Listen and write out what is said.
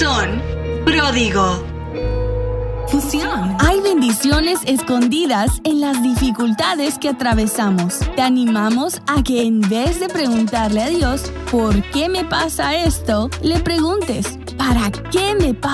corazón pródigo. Fusión. Hay bendiciones escondidas en las dificultades que atravesamos. Te animamos a que en vez de preguntarle a Dios, ¿por qué me pasa esto?, le preguntes, ¿para qué me pasa